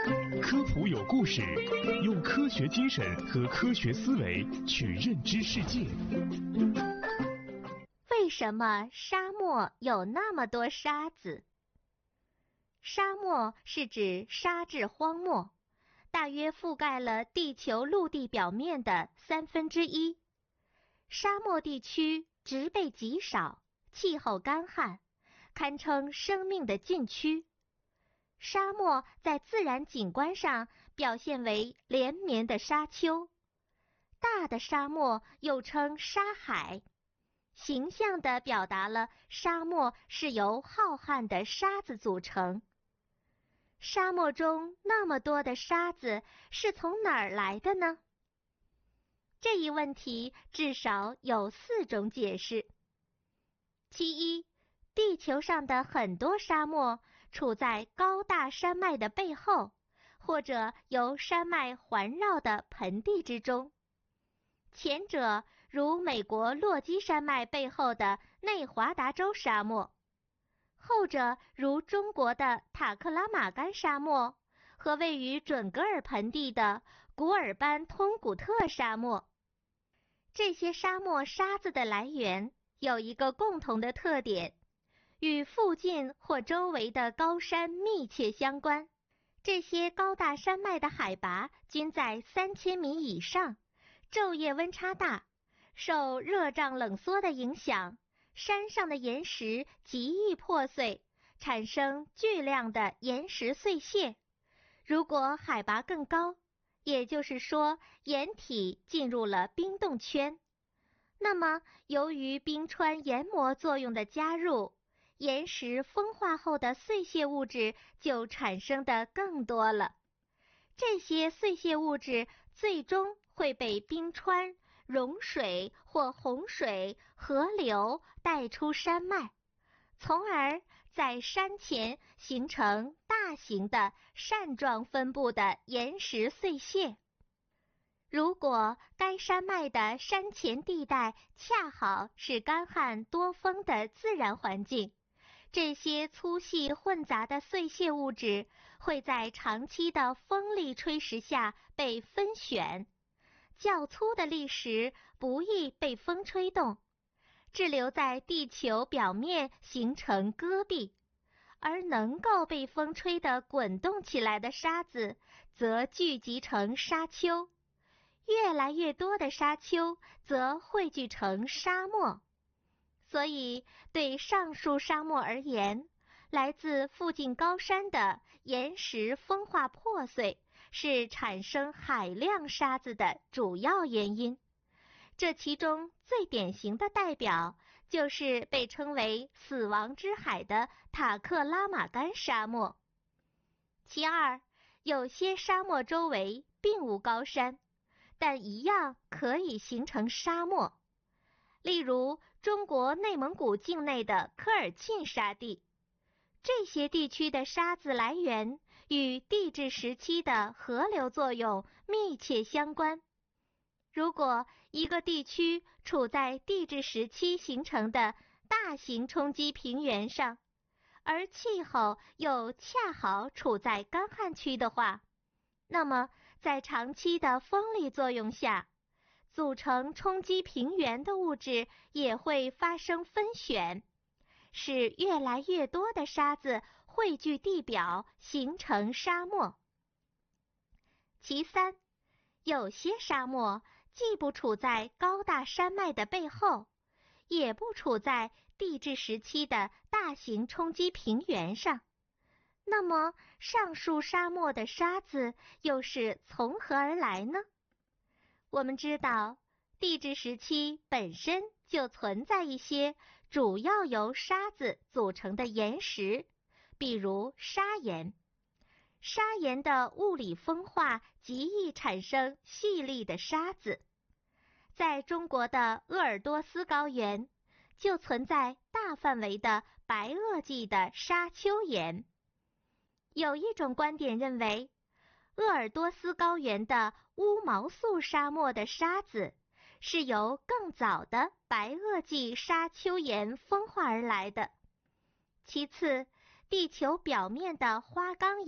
科普有故事，用科学精神和科学思维去认知世界。 为什么沙漠有那么多沙子？沙漠是指沙质荒漠，大约覆盖了地球陆地表面的1/3。沙漠地区植被极少，气候干旱，堪称生命的禁区。沙漠在自然景观上表现为连绵的沙丘，大的沙漠又称沙海，形象地表达了沙漠是由浩瀚的沙子组成。沙漠中那么多的沙子是从哪儿来的呢？这一问题至少有4种解释。其一，地球上的很多沙漠处在高大山脉的背后，或者由山脉环绕的盆地之中。前者如美国落基山脉背后的内华达州沙漠，后者如中国的塔克拉玛干沙漠和位于准格尔盆地的古尔班通古特沙漠。这些沙漠沙子的来源有一个共同的特点，与附近或周围的高山密切相关。这些高大山脉的海拔均在3000米以上，昼夜温差大，受热胀冷缩的影响，山上的岩石极易破碎，产生巨量的岩石碎屑。如果海拔更高，也就是说岩体进入了冰冻圈，那么由于冰川研磨作用的加入，岩石风化后的碎屑物质就产生的更多了。这些碎屑物质最终会被冰川、融水或洪水、河流带出山脉，从而在山前形成大型的扇状分布的岩石碎屑。如果该山脉的山前地带恰好是干旱多风的自然环境，这些粗细混杂的碎屑物质会在长期的风力吹蚀下被分选，较粗的砾石不易被风吹动，滞留在地球表面形成戈壁，而能够被风吹得滚动起来的沙子则聚集成沙丘，越来越多的沙丘则汇聚成沙漠。所以对上述沙漠而言，来自附近高山的岩石风化破碎是产生海量沙子的主要原因。这其中最典型的代表就是被称为死亡之海的塔克拉玛干沙漠。其二，有些沙漠周围并无高山，但一样可以形成沙漠。例如中国内蒙古境内的科尔沁沙地，这些地区的沙子来源与地质时期的河流作用密切相关。如果一个地区处在地质时期形成的大型冲积平原上，而气候又恰好处在干旱区的话，那么在长期的风力作用下，组成冲积平原的物质也会发生分选，使越来越多的沙子汇聚地表，形成沙漠。其三，有些沙漠既不处在高大山脉的背后，也不处在地质时期的大型冲积平原上。那么上述沙漠的沙子又是从何而来呢？我们知道，地质时期本身就存在一些主要由沙子组成的岩石，比如砂岩。砂岩的物理风化极易产生细粒的沙子。在中国的鄂尔多斯高原，就存在大范围的白垩纪的沙丘岩。有一种观点认为，鄂尔多斯高原的乌毛素沙漠的沙子是由更早的白垩纪沙丘岩风化而来的。其次，地球表面的花岗岩